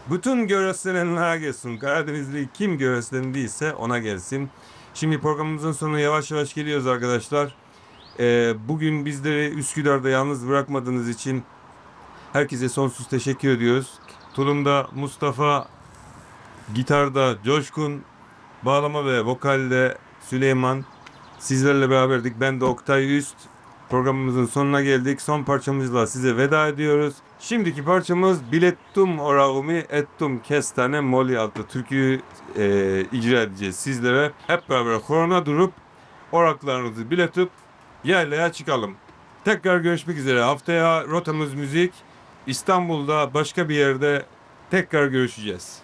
Bütün göreslenenlere gelsin. Karadenizli kim göreslendiyse ona gelsin. Şimdi programımızın sonuna yavaş yavaş geliyoruz arkadaşlar. Bugün bizleri Üsküdar'da yalnız bırakmadığınız için herkese sonsuz teşekkür ediyoruz. Tulum'da Mustafa, gitarda Coşkun, bağlama ve vokalde Süleyman. Sizlerle beraberdik. Ben de Oktay Üst. Programımızın sonuna geldik. Son parçamızla size veda ediyoruz. Şimdiki parçamız Bilettum orağumi ettum kestane moli adlı türküyü icra edeceğiz sizlere. Hep beraber horona durup oraklarınızı biletip yaylaya çıkalım. Tekrar görüşmek üzere. Haftaya rotamız müzik. İstanbul'da başka bir yerde tekrar görüşeceğiz.